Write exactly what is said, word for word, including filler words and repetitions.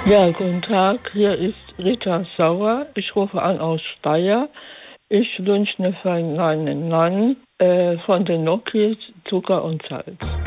Ja, guten Tag, hier ist Rita Sauer. Ich rufe an aus Speyer. Ich wünsche mir für meinen Mann äh, von den Gnocchis Zucker und Salz.